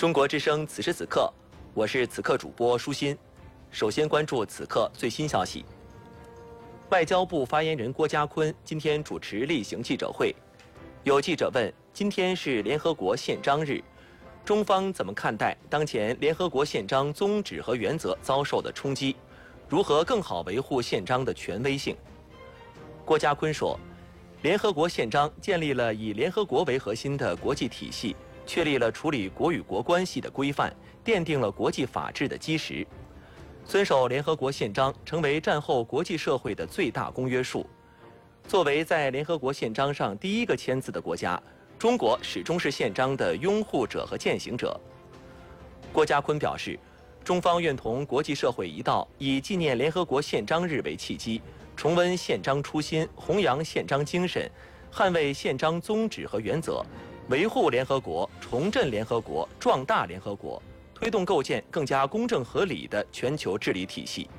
中国之声此时此刻，我是此刻主播舒心。首先关注此刻最新消息。外交部发言人郭家坤今天主持例行记者会，有记者问：今天是联合国宪章日，中方怎么看待当前联合国宪章宗旨和原则遭受的冲击？如何更好维护宪章的权威性？郭家坤说，联合国宪章建立了以联合国为核心的国际体系，确立了处理国与国关系的规范，奠定了国际法治的基石。遵守联合国宪章成为战后国际社会的最大公约数。作为在联合国宪章上第一个签字的国家，中国始终是宪章的拥护者和践行者。郭家坤表示，中方愿同国际社会一道，以纪念联合国宪章日为契机，重温宪章初心，弘扬宪章精神，捍卫宪章宗旨和原则，维护联合国，重振联合国，壮大联合国，推动构建更加公正合理的全球治理体系。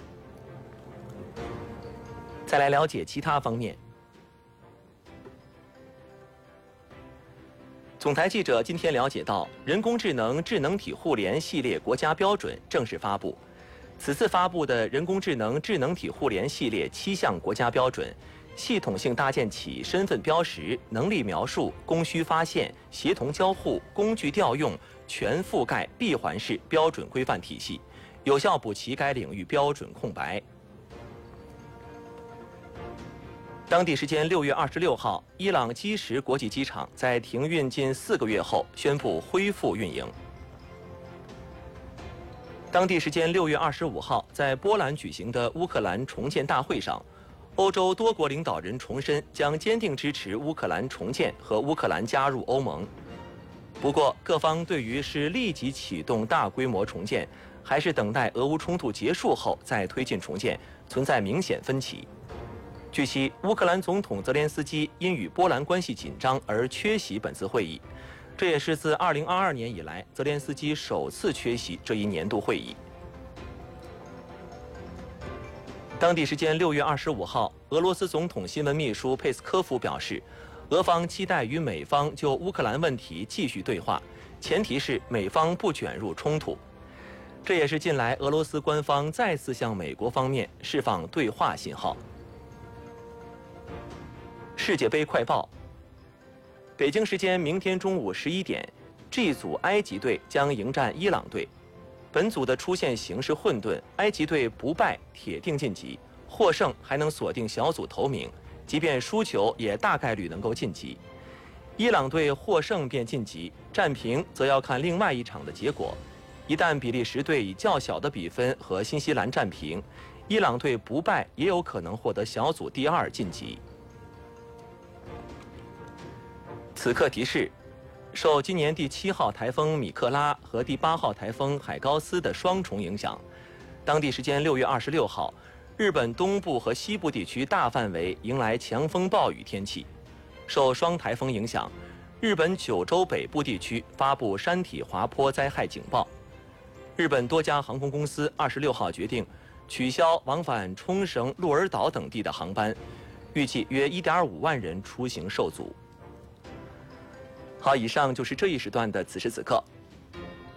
再来了解其他方面。总台记者今天了解到，人工智能智能体互联系列国家标准正式发布。此次发布的人工智能智能体互联系列7项国家标准，系统性搭建起身份标识、能力描述、供需发现、协同交互、工具调用、全覆盖闭环式标准规范体系，有效补齐该领域标准空白。当地时间6月26号，伊朗基什国际机场在停运近4个月后宣布恢复运营。当地时间6月25号，在波兰举行的乌克兰重建大会上，欧洲多国领导人重申将坚定支持乌克兰重建和乌克兰加入欧盟。不过，各方对于是立即启动大规模重建，还是等待俄乌冲突结束后再推进重建，存在明显分歧。据悉，乌克兰总统泽连斯基因与波兰关系紧张而缺席本次会议，这也是自2022年以来泽连斯基首次缺席这一年度会议。当地时间6月25号，俄罗斯总统新闻秘书佩斯科夫表示，俄方期待与美方就乌克兰问题继续对话，前提是美方不卷入冲突。这也是近来俄罗斯官方再次向美国方面释放对话信号。世界杯快报：北京时间明天中午11点 ，G 组埃及队将迎战伊朗队。本组的出线形势混沌，埃及队不败铁定晋级，获胜还能锁定小组头名，即便输球也大概率能够晋级。伊朗队获胜便晋级，战平则要看另外一场的结果。一旦比利时队以较小的比分和新西兰战平，伊朗队不败也有可能获得小组第2晋级。此刻提示，受今年第7号台风米克拉和第8号台风海高斯的双重影响，当地时间6月26号，日本东部和西部地区大范围迎来强风暴雨天气。受双台风影响，日本九州北部地区发布山体滑坡灾害警报。日本多家航空公司26号决定取消往返冲绳、鹿儿岛等地的航班，预计约1.5万人出行受阻。好，以上就是这一时段的此时此刻。